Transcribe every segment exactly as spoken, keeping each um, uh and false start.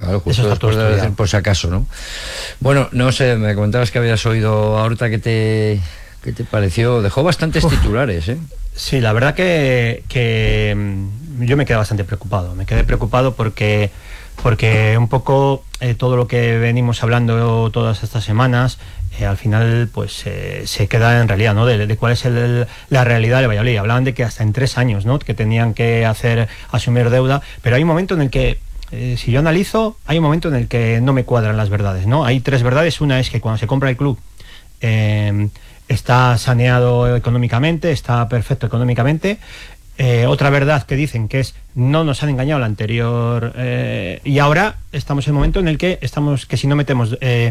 claro, justo eso después de decir por si acaso, ¿no? Bueno, no sé, me comentabas que habías oído ahorita que te, que te pareció, dejó bastantes Uf. titulares, ¿eh? Sí, la verdad que, que yo me quedé bastante preocupado, me quedé preocupado porque, porque un poco eh, todo lo que venimos hablando todas estas semanas, eh, al final pues eh, se queda en realidad, ¿no? De, de cuál es el, el, la realidad de Valladolid. Hablaban de que hasta en tres años, ¿no? Que tenían que hacer, asumir deuda, pero hay un momento en el que, eh, si yo analizo, hay un momento en el que no me cuadran las verdades, ¿no? Hay tres verdades. Una es que cuando se compra el club, eh, está saneado económicamente, está perfecto económicamente. Eh, otra verdad que dicen que es no nos han engañado la anterior, eh, y ahora estamos en el momento en el que estamos, que si no metemos eh,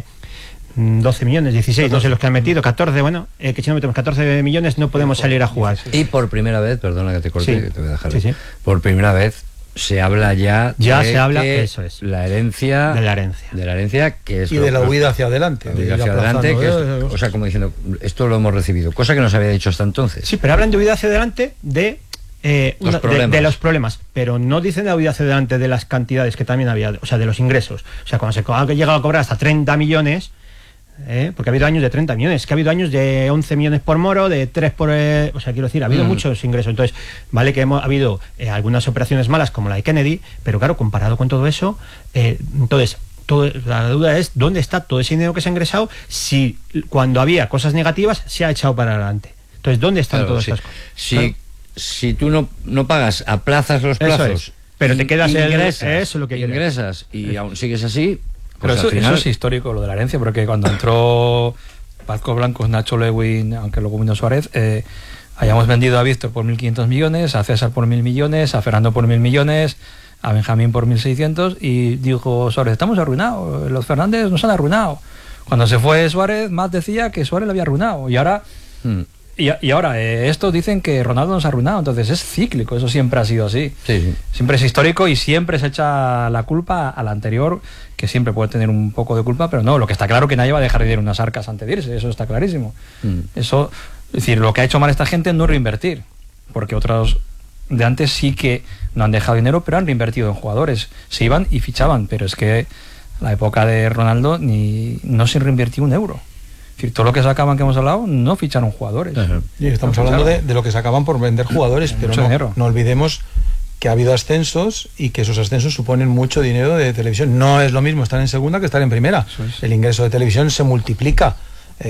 doce millones, dieciséis, no sé los que han metido, catorce, bueno, eh, que si no metemos catorce millones no podemos salir a jugar. Y por primera vez, perdona que te corte, sí. que te voy a dejar, sí, sí. por primera vez se habla ya ya de se habla que eso es la herencia de la herencia de la herencia que es y de la huida hacia adelante, la huida hacia adelante, que es, o sea, como diciendo, esto lo hemos recibido, cosa que no se había dicho hasta entonces. Sí, pero hablan de huida hacia adelante de eh, los una, de, de los problemas, pero no dicen de la huida hacia adelante de las cantidades que también había, o sea, de los ingresos. O sea, cuando se ha llegado a cobrar hasta treinta millones, Eh, porque ha habido años de treinta millones, que ha habido años de once millones por Moro, de tres por... Eh, o sea, quiero decir, ha habido mm. muchos ingresos. Entonces, vale que hemos, ha habido eh, algunas operaciones malas, como la de Kennedy, pero claro, comparado con todo eso, eh, entonces, todo, la duda es, ¿dónde está todo ese dinero que se ha ingresado si cuando había cosas negativas se ha echado para adelante? Entonces, ¿dónde están claro, todas sí. estas cosas? Si, claro. si tú no, no pagas, aplazas los plazos, es. pero te quedas ingresas, el, eso es lo que ingresas y aún sigues así. Pero pues eso, final... eso es histórico, lo de la herencia, porque cuando entró Pazcos Blancos, Nacho Lewin, aunque luego vino Suárez, eh, hayamos vendido a Víctor por mil quinientos millones, a César por mil millones, a Fernando por mil millones, a Benjamín por mil seiscientos, y dijo Suárez, estamos arruinados, los Fernández nos han arruinado. Cuando se fue Suárez, Matt decía que Suárez lo había arruinado, y ahora... Hmm. Y, y ahora, eh, estos dicen que Ronaldo nos ha arruinado, entonces es cíclico, eso siempre ha sido así. Sí, sí. Siempre es histórico y siempre se echa la culpa al anterior, que siempre puede tener un poco de culpa, pero no, lo que está claro que nadie va a dejar de ir unas arcas antes de irse, eso está clarísimo. Mm. Eso, es decir, lo que ha hecho mal esta gente no es reinvertir, porque otros de antes sí que no han dejado dinero, pero han reinvertido en jugadores, se iban y fichaban, pero es que la época de Ronaldo ni no se reinvirtió un euro. Es decir, todo lo que sacaban que hemos hablado no ficharon jugadores. Ajá. Y estamos no hablando de, de lo que sacaban por vender jugadores, pero no, no olvidemos que ha habido ascensos y que esos ascensos suponen mucho dinero de televisión. No es lo mismo estar en segunda que estar en primera. Es. El ingreso de televisión se multiplica.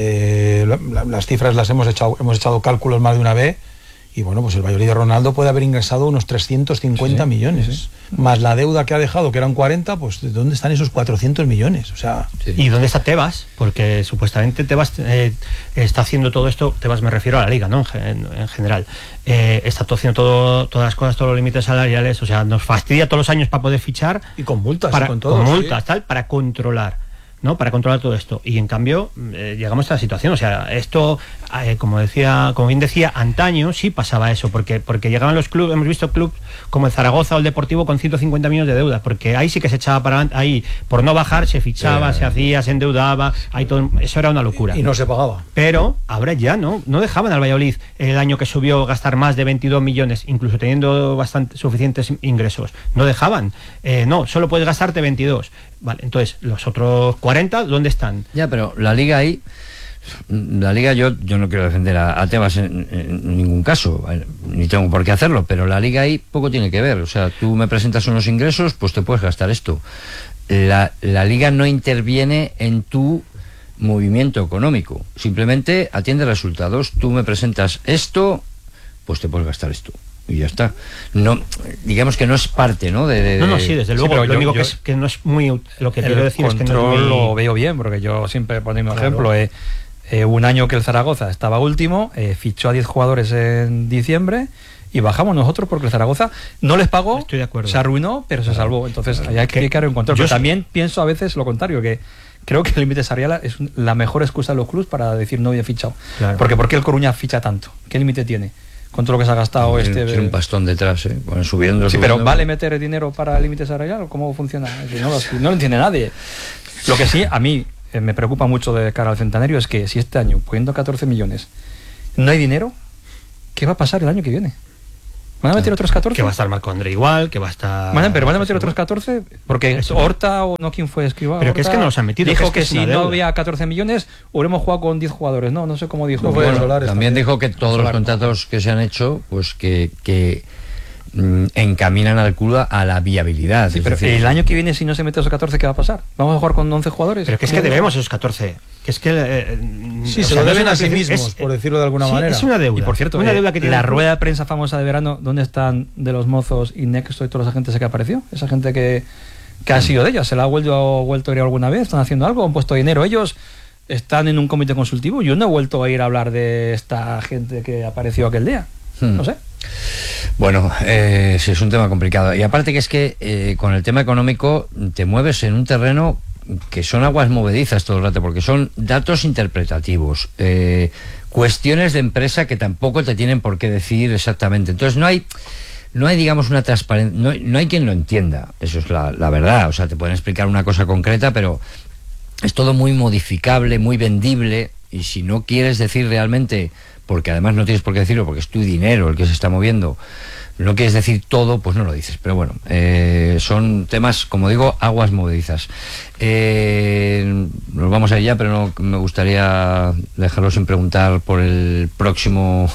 Eh, la, las cifras las hemos echado, hemos echado cálculos más de una vez. Y bueno, pues el Valladolid de Ronaldo puede haber ingresado unos trescientos cincuenta sí, millones. Sí. Más la deuda que ha dejado, que eran cuarenta, pues ¿de dónde están esos cuatrocientos millones? O sea, sí. ¿Y dónde está Tebas? Porque supuestamente Tebas eh, está haciendo todo esto, Tebas me refiero a la Liga, ¿no? En, en general. Eh, está todo haciendo todo, todas las cosas, todos los límites salariales, o sea, nos fastidia todos los años para poder fichar. Y con multas, para, y con todo. Con multas, sí. tal, para controlar. ¿No? Para controlar todo esto. Y en cambio, eh, llegamos a esta situación. O sea, esto, eh, como decía, como bien decía, antaño sí pasaba eso, porque, porque llegaban los clubes, hemos visto clubes como el Zaragoza o el Deportivo con ciento cincuenta millones de deuda, porque ahí sí que se echaba para adelante, ahí por no bajar se fichaba, sí. se hacía, se endeudaba, ahí todo, eso era una locura. Y no se pagaba. Pero ahora ya no, no dejaban al Valladolid el año que subió gastar más de veintidós millones, incluso teniendo bastante suficientes ingresos. No dejaban. Eh, no, solo puedes gastarte veintidós. Vale, entonces, los otros cuarenta, ¿dónde están? Ya, pero la Liga ahí, la Liga yo yo no quiero defender a, a Tebas en, en ningún caso, ni tengo por qué hacerlo, pero la Liga ahí poco tiene que ver. O sea, tú me presentas unos ingresos, pues te puedes gastar esto. La, la Liga no interviene en tu movimiento económico, simplemente atiende resultados. Tú me presentas esto, pues te puedes gastar esto. Y ya está. No, digamos que no es parte, ¿no? De, de, no, no, sí, desde luego. Sí, lo yo, único yo, que, es, que no es muy. Lo que quiero decir es que no es muy... lo veo bien, porque yo siempre pongo un claro. ejemplo. Eh, eh, un año que el Zaragoza estaba último, eh, fichó a diez jugadores en diciembre y bajamos nosotros porque el Zaragoza no les pagó, Estoy de acuerdo. se arruinó, pero se salvó. Entonces, ahí hay que dedicar un control. Pero también pienso a veces lo contrario, que creo que el límite salarial es la mejor excusa de los clubes para decir no había fichado. Claro. Porque ¿por qué el Coruña ficha tanto? ¿Qué límite tiene? Con todo lo que se ha gastado no, este... Tiene un pastón detrás, ¿eh? Bueno, subiendo, sí, subiendo. pero ¿vale meter dinero para el límite salarial o cómo funciona? No lo, no lo entiende nadie. Lo que sí, a mí eh, me preocupa mucho de cara al centenario es que si este año, poniendo catorce millones, no hay dinero, ¿qué va a pasar el año que viene? ¿Van a meter otros catorce? Que va a estar Marco André igual, que va a estar... Bueno, pero ¿van a meter otros catorce? Porque Eso. Horta, o no, ¿quién fue? Escribá, Pero Horta, que es que no los han metido. Dijo que, que, es que si es no deuda. había catorce millones, hubiéramos jugado con diez jugadores. No, no sé cómo dijo. No fue Bueno, Solares también también. dijo que todos Solares, los contratos que se han hecho, pues que, que mm, encaminan al club a la viabilidad. Sí, es pero decir, el año que viene, si no se mete esos catorce, ¿qué va a pasar? ¿Vamos a jugar con once jugadores? Pero que es que debemos esos catorce. Que es que... Eh, Sí, o se sea, lo no es deben una a sí apelación, mismos, es- por decirlo de alguna sí, manera. es una deuda. Y por cierto, una eh, deuda que tiene la el club. rueda de prensa famosa de verano, ¿dónde están de los mozos y Nexto y toda esa gente que apareció? Esa gente que, que ha sido de ellos, ¿se la ha vuelto, vuelto a ir alguna vez? ¿Están haciendo algo? ¿Han puesto dinero ellos? ¿Están en un comité consultivo? Yo no he vuelto a ir a hablar de esta gente que apareció aquel día. Hmm. No sé. Bueno, eh, sí, es un tema complicado. Y aparte que es que eh, con el tema económico te mueves en un terreno que son aguas movedizas todo el rato, porque son datos interpretativos, eh, cuestiones de empresa que tampoco te tienen por qué decir exactamente. Entonces no hay, no hay digamos, una transparencia, no, hay- no hay quien lo entienda, eso es la, la verdad. O sea, te pueden explicar una cosa concreta, pero es todo muy modificable, muy vendible, y si no quieres decir realmente, porque además no tienes por qué decirlo, porque es tu dinero el que se está moviendo, no quieres decir todo, pues no lo dices. Pero bueno, eh, son temas, como digo, aguas movedizas. Eh, nos vamos a ir ya, pero no, me gustaría dejarlo sin preguntar por el próximo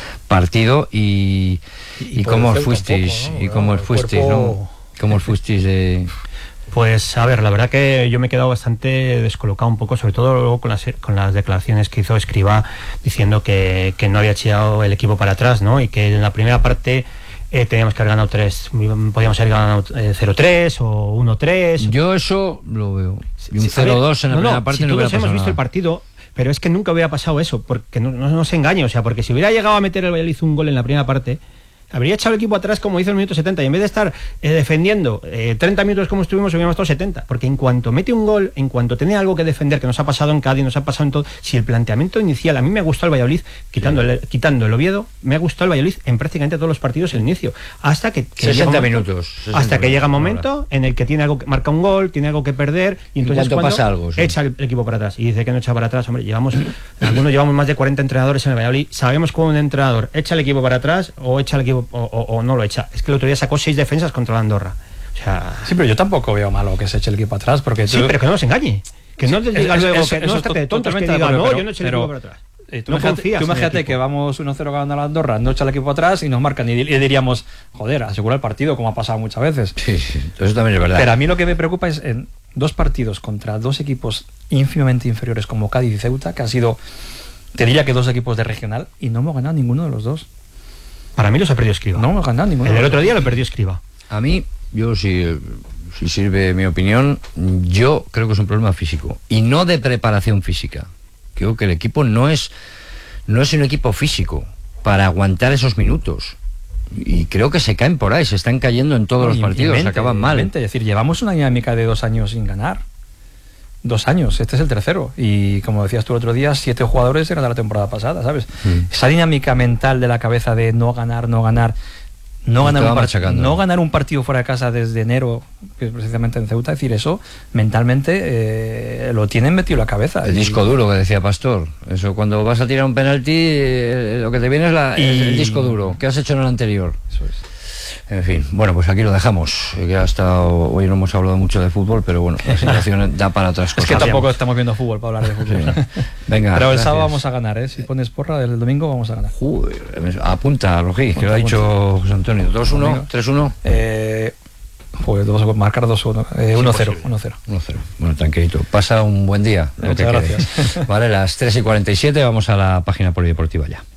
partido y, y, Y por cómo el os Celta fuisteis, un poco, ¿no? y cómo os El fuisteis, ¿no? cuerpo- Cómo os fuisteis de... Pues a ver, la verdad que yo me he quedado bastante descolocado un poco, sobre todo luego con las, con las declaraciones que hizo Escribá diciendo que, que no había echado el equipo para atrás, ¿no? Y que en la primera parte eh, teníamos que haber ganado tres, podíamos haber ganado eh, cero tres o uno tres. Yo eso lo veo. Y un Sí, a cero dos ver, en la no, primera no, parte si no todos hubiera hemos pasado visto nada. el partido, pero es que nunca hubiera pasado eso, porque no, no, no se engañe, o sea, porque si hubiera llegado a meter el Valladolid un gol en la primera parte, habría echado el equipo atrás como hizo en el minuto setenta, y en vez de estar eh, defendiendo eh, treinta minutos como estuvimos, hubiéramos estado setenta, porque en cuanto mete un gol, en cuanto tenía algo que defender, que nos ha pasado en Cádiz, nos ha pasado en todo, si el planteamiento inicial, a mí me ha gustado el Valladolid, quitando el, quitando el Oviedo, me ha gustado el Valladolid en prácticamente todos los partidos el inicio, hasta que, que sesenta llega un momento- minutos, sesenta hasta que llega un minutos, momento en el que tiene algo que marca un gol, tiene algo que perder, y En entonces cuanto cuando pasa algo, sí. echa el equipo para atrás, y dice que no echa para atrás, hombre, llevamos, algunos llevamos más de cuarenta entrenadores en el Valladolid, sabemos cómo un entrenador echa el equipo para atrás, o echa el equipo, o, o- o no lo echa. Es que el otro día sacó seis defensas contra la Andorra. O sea, Sí, pero yo tampoco veo malo que se eche el equipo atrás, porque tú... sí, pero que no nos engañe. Que no te Es- digas es- luego eso- que eso no es estate de tontos que totalmente de digan, acuerdo, no, pero- yo no eché el pero- equipo para atrás. Eh, tú No imagínate, confías tú en el imagínate equipo. que vamos uno cero ganando a la Andorra, no echa el equipo atrás y nos marcan, y, y diríamos, joder, asegura el partido, como ha pasado muchas veces. Sí, sí, eso también es verdad. Pero a mí lo que me preocupa es en dos partidos contra dos equipos ínfimamente inferiores como Cádiz y Ceuta, que han sido, te diría que dos equipos de regional, y no hemos ganado ninguno de los dos. Para mí los ha perdido Escriba. No hemos ganado ninguno. El de del los otro dos. día lo perdió Escriba. A mí, yo si, si sirve mi opinión, yo creo que es un problema físico y no de preparación física. Creo que el equipo no es, no es un equipo físico para aguantar esos minutos. Y creo que se caen por ahí, se están cayendo en todos No, los y- partidos, y se mente, acaban y mal. mente. Es decir, llevamos una dinámica de dos años sin ganar. Dos años, este es el tercero. Y como decías tú el otro día, siete jugadores eran de la temporada pasada, ¿sabes? Mm. Esa dinámica mental de la cabeza de no ganar, no ganar, no Nos ganar, estaba un par- machacando. no ganar un partido fuera de casa desde enero, que es precisamente en Ceuta, es decir, eso mentalmente eh, lo tienen metido en la cabeza. El Y- disco duro que decía Pastor. Eso, cuando vas a tirar un penalti, eh, lo que te viene es, la, Y- es el disco duro. ¿Qué has hecho en el anterior? Eso es. En fin, bueno, pues aquí lo dejamos. Que ha estado, hoy no hemos hablado mucho de fútbol, pero bueno, la situación da para otras Es cosas. que tampoco estamos viendo fútbol para hablar de fútbol. Sí. Venga, Pero el gracias. sábado vamos a ganar, ¿eh? Si pones porra, el domingo vamos a ganar. Joder, apunta, Rogi, que Apunta, lo ha dicho José Antonio. dos uno, Domingo. tres uno. Eh, pues vamos a marcar dos uno. Eh, uno cero. uno cero. uno cero. Bueno, tranquilito. Pasa un buen día. lo Muchas que quede. gracias. Vale, las tres y cuarenta y siete, vamos a la página polideportiva ya.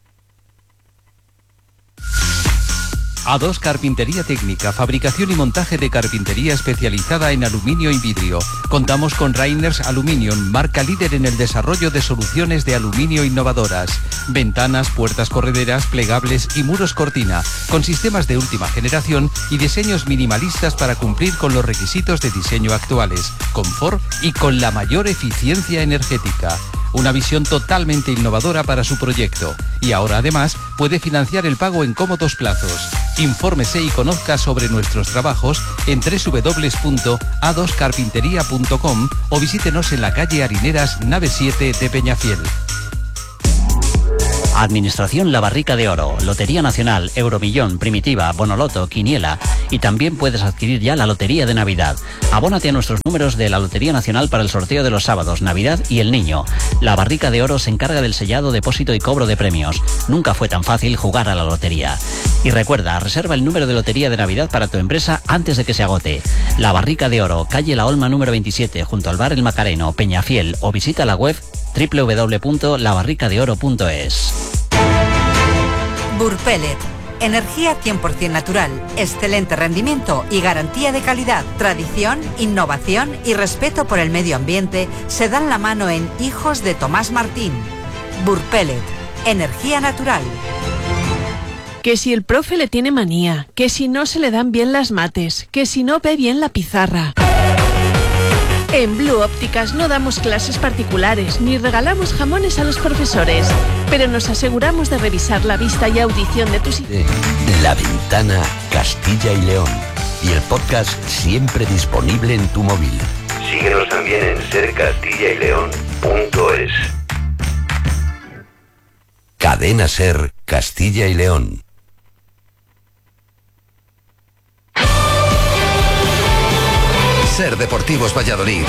A dos Carpintería Técnica, fabricación y montaje de carpintería especializada en aluminio y vidrio. Contamos con Rainers Aluminium, marca líder en el desarrollo de soluciones de aluminio innovadoras. Ventanas, puertas correderas, plegables y muros cortina, con sistemas de última generación y diseños minimalistas para cumplir con los requisitos de diseño actuales, confort y con la mayor eficiencia energética. Una visión totalmente innovadora para su proyecto. Y ahora además puede financiar el pago en cómodos plazos. Infórmese y conozca sobre nuestros trabajos en doble u doble u doble u punto a dos carpintería punto com o visítenos en la calle Harineras, nave siete de Peñafiel. Administración La Barrica de Oro, Lotería Nacional, Euromillón, Primitiva, Bonoloto, Quiniela, y también puedes adquirir ya la Lotería de Navidad. Abónate a nuestros números de la Lotería Nacional para el sorteo de los sábados, Navidad y el Niño. La Barrica de Oro se encarga del sellado, depósito y cobro de premios. Nunca fue tan fácil jugar a la lotería. Y recuerda, reserva el número de Lotería de Navidad para tu empresa antes de que se agote. La Barrica de Oro, calle La Olma número veintisiete, junto al bar El Macareno, Peñafiel, o visita la web doble u doble u doble u punto la barrica de oro punto es. Burpelet. Energía cien por ciento natural, excelente rendimiento y garantía de calidad. Tradición, innovación y respeto por el medio ambiente se dan la mano en Hijos de Tomás Martín. Burpelet. Energía natural. Que si el profe le tiene manía, que si no se le dan bien las mates, que si no ve bien la pizarra. En Blue Ópticas no damos clases particulares ni regalamos jamones a los profesores, pero nos aseguramos de revisar la vista y audición de tus hijos. La Ventana Castilla y León y el podcast siempre disponible en tu móvil. Síguenos también en ser castilla y león punto es. Cadena Ser Castilla y León. Ser Deportivos Valladolid.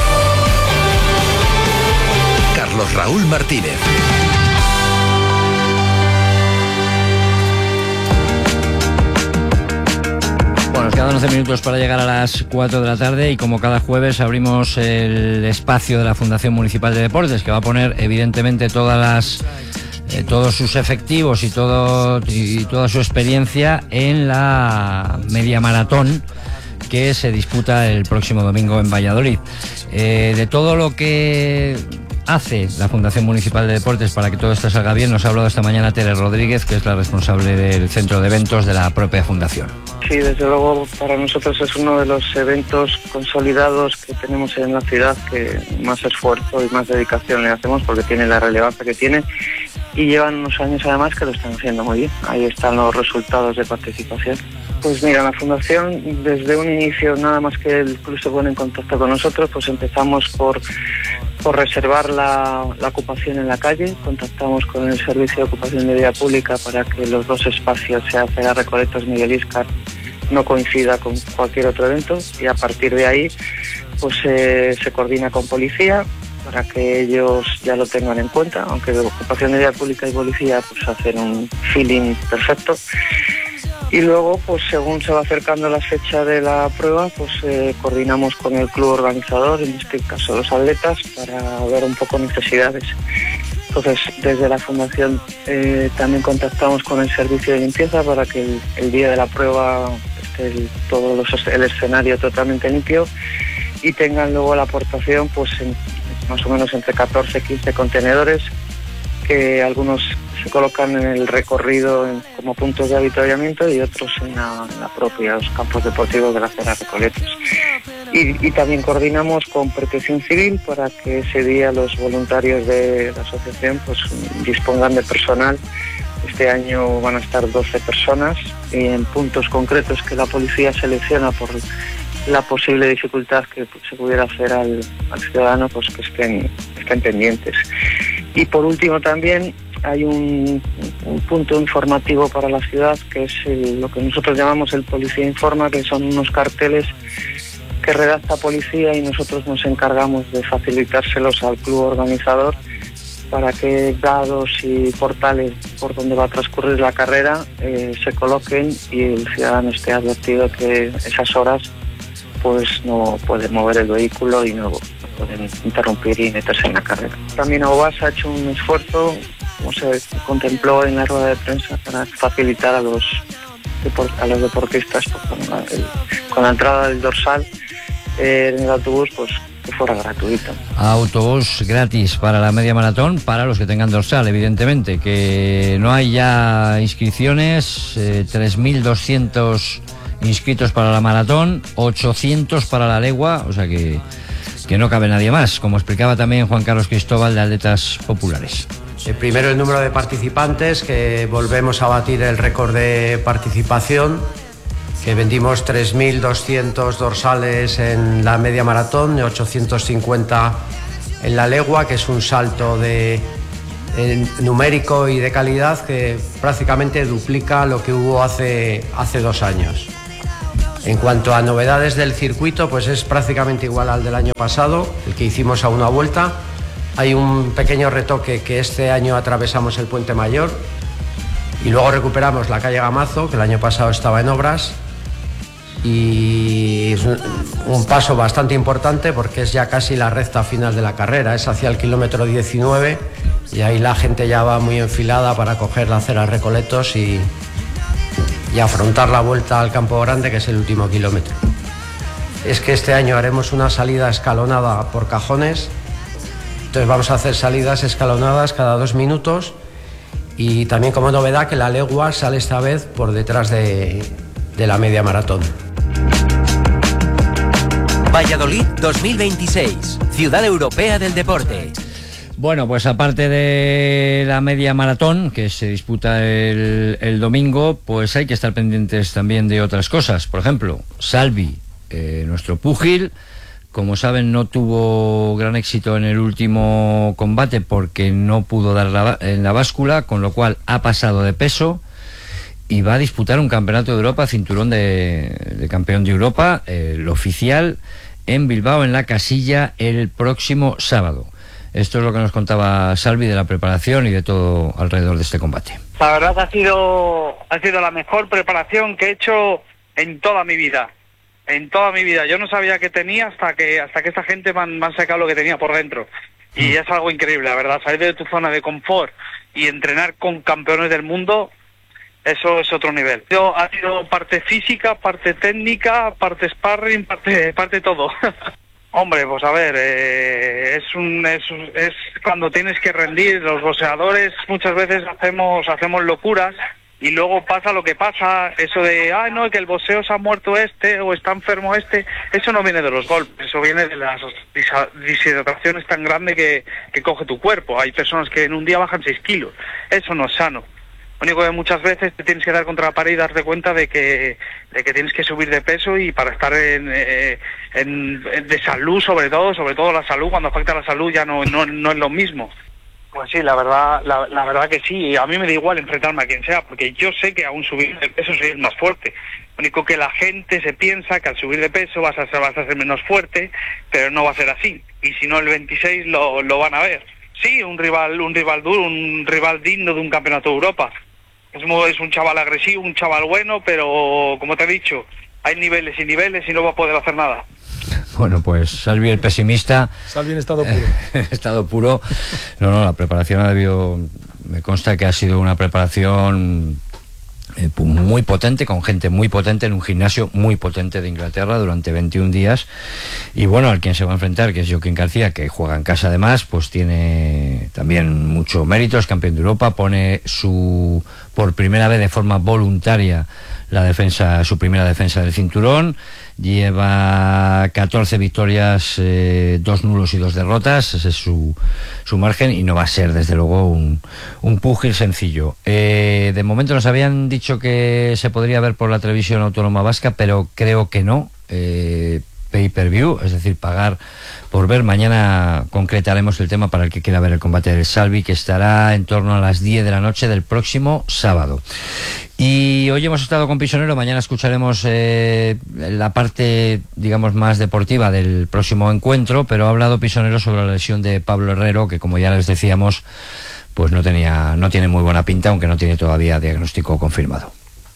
Carlos Raúl Martínez. Bueno, nos quedan once minutos para llegar a las cuatro de la tarde y como cada jueves abrimos el espacio de la Fundación Municipal de Deportes, que va a poner evidentemente todas las eh, todos sus efectivos y todo y toda su experiencia en la media maratón que se disputa el próximo domingo en Valladolid. Eh, de todo lo que hace la Fundación Municipal de Deportes para que todo esto salga bien, nos ha hablado esta mañana Tere Rodríguez, que es la responsable del centro de eventos de la propia Fundación. Sí, desde luego para nosotros es uno de los eventos consolidados que tenemos en la ciudad que más esfuerzo y más dedicación le hacemos porque tiene la relevancia que tiene y llevan unos años además que lo están haciendo muy bien. Ahí están los resultados de participación. Pues mira, la Fundación desde un inicio, nada más que el club se pone en contacto con nosotros, pues empezamos por, por reservar la, la ocupación en la calle, contactamos con el Servicio de Ocupación de Vía Pública para que los dos espacios, sea Cera Recoletos, Miguel Íscar, no coincida con cualquier otro evento y a partir de ahí pues eh, se coordina con policía para que ellos ya lo tengan en cuenta, aunque de Ocupación de Vía Pública y policía pues hacen un feeling perfecto. Y luego, pues según se va acercando la fecha de la prueba, pues eh, coordinamos con el club organizador, en este caso los atletas, para ver un poco necesidades. Entonces, desde la Fundación eh, también contactamos con el servicio de limpieza para que el, el día de la prueba esté el, todo los, el escenario totalmente limpio y tengan luego la aportación, pues en, más o menos entre catorce y quince contenedores, que algunos se colocan en el recorrido en, como puntos de avituallamiento y otros en la, en la propia, los campos deportivos de la Cera Recoletos. Y, y también coordinamos con Protección Civil para que ese día los voluntarios de la asociación pues dispongan de personal. Este año van a estar doce personas en puntos concretos que la policía selecciona por la posible dificultad que se pudiera hacer al, al ciudadano, pues que estén, estén pendientes. Y por último también hay un, un punto informativo para la ciudad que es el, lo que nosotros llamamos el Policía Informa, que son unos carteles que redacta policía y nosotros nos encargamos de facilitárselos al club organizador para que dados y portales por donde va a transcurrir la carrera eh, se coloquen y el ciudadano esté advertido que esas horas pues no pueden mover el vehículo y no pueden interrumpir y meterse en la carrera. También Aobas ha hecho un esfuerzo, como se contempló en la rueda de prensa, para facilitar a los a los deportistas pues, con, la, el, con la entrada del dorsal eh, en el autobús, pues que fuera gratuito. Autobús gratis para la media maratón, para los que tengan dorsal, evidentemente, que no hay ya inscripciones, eh, tres mil doscientos inscritos para la maratón, ochocientos para la legua, o sea que, que no cabe nadie más, como explicaba también Juan Carlos Cristóbal de Atletas Populares. El primero, el número de participantes, que volvemos a batir el récord de participación, que vendimos tres mil doscientos dorsales en la media maratón y ochocientos cincuenta en la legua, que es un salto de, en numérico y de calidad que prácticamente duplica lo que hubo hace, hace dos años. En cuanto a novedades del circuito, pues es prácticamente igual al del año pasado, el que hicimos a una vuelta. Hay un pequeño retoque que este año atravesamos el Puente Mayor y luego recuperamos la calle Gamazo, que el año pasado estaba en obras, y es un paso bastante importante porque es ya casi la recta final de la carrera, es hacia el kilómetro diecinueve y ahí la gente ya va muy enfilada para coger la acera Recoletos y, y afrontar la vuelta al Campo Grande, que es el último kilómetro. Es que este año haremos una salida escalonada por cajones, entonces vamos a hacer salidas escalonadas cada dos minutos y también como novedad que la legua sale esta vez por detrás de, de la media maratón. Valladolid dos mil veintiséis, Ciudad Europea del Deporte. Bueno, pues aparte de la media maratón que se disputa el, el domingo, pues hay que estar pendientes también de otras cosas. Por ejemplo, Salvi, eh, nuestro púgil, como saben, no tuvo gran éxito en el último combate porque no pudo dar la, en la báscula, con lo cual ha pasado de peso y va a disputar un campeonato de Europa, cinturón de, de campeón de Europa, eh, el oficial, en Bilbao, en la Casilla, el próximo sábado. Esto es lo que nos contaba Salvi de la preparación y de todo alrededor de este combate. La verdad ha sido, ha sido la mejor preparación que he hecho en toda mi vida. En toda mi vida. Yo no sabía qué tenía hasta que hasta que esta gente me han, me han sacado lo que tenía por dentro. Y es algo increíble, la verdad. Salir de tu zona de confort y entrenar con campeones del mundo, eso es otro nivel. Yo, ha sido parte física, parte técnica, parte sparring, parte, parte todo. Hombre, pues a ver, eh, es un es, es cuando tienes que rendir. Los boxeadores muchas veces hacemos hacemos locuras y luego pasa lo que pasa, eso de, ay no, que el boxeo se ha muerto este o está enfermo este, eso no viene de los golpes, eso viene de las deshidrataciones tan grandes que, que coge tu cuerpo. Hay personas que en un día bajan seis kilos, eso no es sano. Lo único que muchas veces te tienes que dar contra la pared y darte cuenta de que de que tienes que subir de peso y para estar en, eh, en, en de salud, sobre todo, sobre todo la salud, cuando afecta a la salud ya no, no, no es lo mismo. Pues sí, la verdad, la, la verdad que sí. A mí me da igual enfrentarme a quien sea, porque yo sé que aún subir de peso soy el más fuerte. Lo único que la gente se piensa que al subir de peso vas a ser, vas a ser menos fuerte, pero no va a ser así. Y si no, el veintiséis lo, lo van a ver. Sí, un rival, un rival duro, un rival digno de un campeonato de Europa. Es, muy, es un chaval agresivo, un chaval bueno, pero como te he dicho, hay niveles y niveles y no va a poder hacer nada. Bueno, pues Salvi el pesimista. Salvi en estado puro. En estado puro. No, no, la preparación ha debido, me consta que ha sido una preparación eh, muy potente, con gente muy potente, en un gimnasio muy potente de Inglaterra durante veintiún días. Y bueno, al quien se va a enfrentar, que es Joaquín García, que juega en casa además, pues tiene también mucho mérito, es campeón de Europa, pone su por primera vez de forma voluntaria la defensa, su primera defensa del cinturón. Lleva catorce victorias, eh, dos nulos y dos derrotas, ese es su, su margen, y no va a ser desde luego un, un púgil sencillo. Eh, de momento nos habían dicho que se podría ver por la televisión autónoma vasca, pero creo que no. Eh, pay-per-view, es decir, pagar por ver. Mañana concretaremos el tema para el que quiera ver el combate del Salvi, que estará en torno a las diez de la noche del próximo sábado. Y hoy hemos estado con Pisonero, mañana escucharemos eh, la parte, digamos, más deportiva del próximo encuentro, pero ha hablado Pisonero sobre la lesión de Pablo Herrero, que como ya les decíamos, pues no tenía, no tiene muy buena pinta, aunque no tiene todavía diagnóstico confirmado.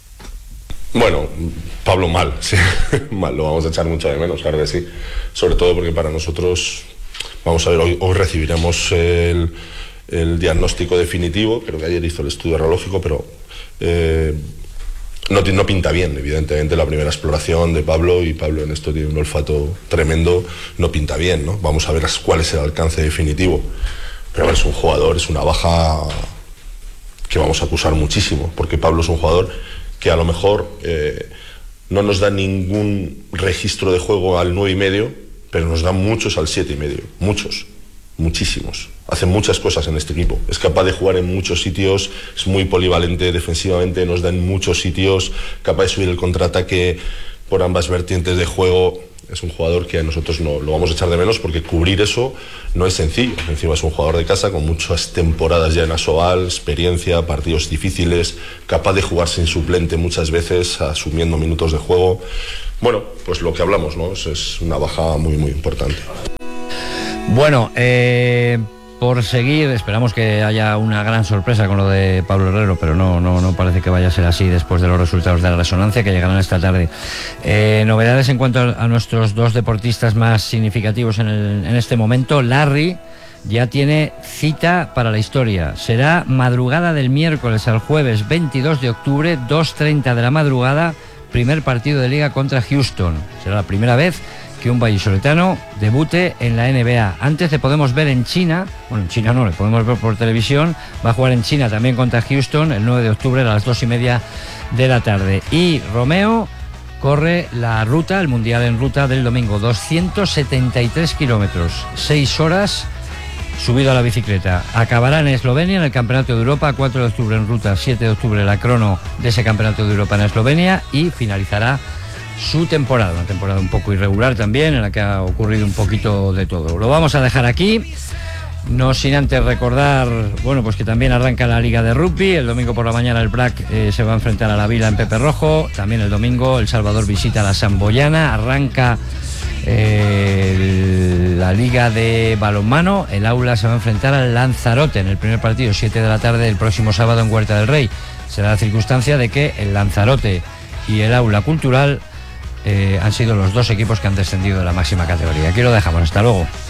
Bueno, Pablo mal, sí, mal, lo vamos a echar mucho de menos, claro que sí, sobre todo porque para nosotros, vamos a ver, hoy, hoy recibiremos el, el diagnóstico definitivo, creo que ayer hizo el estudio radiológico, pero eh, no, no pinta bien, evidentemente la primera exploración de Pablo, y Pablo en esto tiene un olfato tremendo, no pinta bien, ¿no? Vamos a ver cuál es el alcance definitivo, pero es un jugador, es una baja que vamos a acusar muchísimo, porque Pablo es un jugador que a lo mejor eh, no nos da ningún registro de juego al nueve y medio, pero nos da muchos al siete y medio, muchos, muchísimos. Hace muchas cosas en este equipo, es capaz de jugar en muchos sitios, es muy polivalente defensivamente, nos da en muchos sitios, capaz de subir el contraataque por ambas vertientes de juego. Es un jugador que a nosotros no lo vamos a echar de menos, porque cubrir eso no es sencillo. Encima es un jugador de casa con muchas temporadas ya en Asobal, experiencia, partidos difíciles, capaz de jugar sin suplente muchas veces, asumiendo minutos de juego. Bueno, pues lo que hablamos, ¿no? Es, es una baja muy, muy importante. Bueno, eh... por seguir, esperamos que haya una gran sorpresa con lo de Pablo Herrero, pero no, no, no parece que vaya a ser así después de los resultados de la resonancia que llegarán esta tarde. Eh, novedades en cuanto a nuestros dos deportistas más significativos en, el, en este momento. Larry ya tiene cita para la historia. Será madrugada del miércoles al jueves veintidós de octubre, dos treinta de la madrugada, primer partido de liga contra Houston. Será la primera vez que un vallisoletano debute en la N B A. Antes le podemos ver en China, bueno, en China no, le podemos ver por televisión, va a jugar en China también contra Houston el nueve de octubre a las dos y media de la tarde. Y Romeo corre la ruta, el mundial en ruta del domingo, doscientos setenta y tres kilómetros, seis horas subido a la bicicleta. Acabará en Eslovenia en el Campeonato de Europa, cuatro de octubre en ruta, siete de octubre la crono de ese Campeonato de Europa en Eslovenia, y finalizará su temporada, una temporada un poco irregular también, en la que ha ocurrido un poquito de todo. Lo vamos a dejar aquí, no sin antes recordar, bueno, pues que también arranca la Liga de Rugby. El domingo por la mañana el B R A C eh, se va a enfrentar a la Vila en Pepe Rojo. También el domingo El Salvador visita a la Samboyana. Arranca eh, la Liga de Balonmano. El Aula se va a enfrentar al Lanzarote en el primer partido, siete de la tarde el próximo sábado en Huerta del Rey. Será la circunstancia de que el Lanzarote y el Aula Cultural Eh, han sido los dos equipos que han descendido de la máxima categoría. Aquí lo dejamos, hasta luego.